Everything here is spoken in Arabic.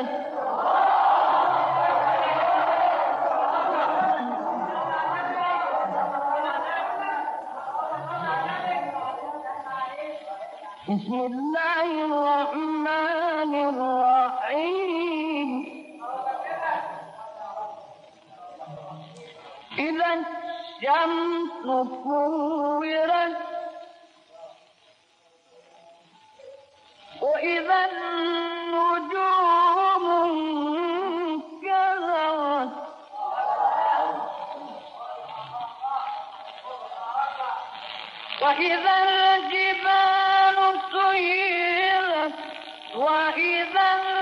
سجلت بسم الله الرحمن الرحيم إذا الشمس كورت وإذا النجوم انكدرت وإذا الجبال سيرت وإذا